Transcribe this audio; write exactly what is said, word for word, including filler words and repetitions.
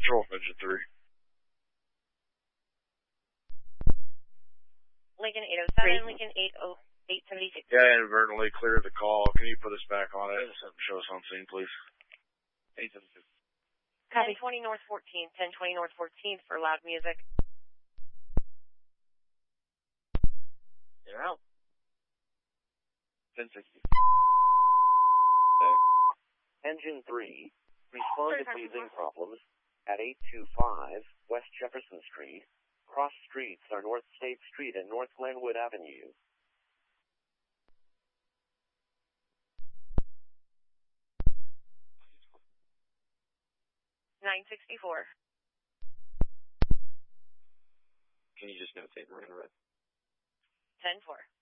Control, engine three. Lincoln eight oh seven, Lincoln eight seventy-two. Yeah, inadvertently cleared the call. Can you put us back on it? Show us on scene, please. eight seventy-two. ten twenty North fourteenth, ten twenty North fourteenth for loud music. You're out. ten sixty. Engine three, respond to breathing problems at eight two five West Jefferson Street. Cross streets are North State Street and North Glenwood Avenue. nine sixty-four. Can you just notate Marina Red? ten four.